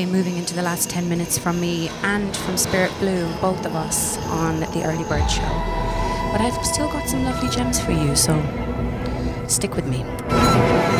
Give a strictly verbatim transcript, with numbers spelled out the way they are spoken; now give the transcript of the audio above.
Okay, moving into the last ten minutes from me and from Spirit Blue, both of us on the Early Bird Show. But I've still got some lovely gems for you, so stick with me.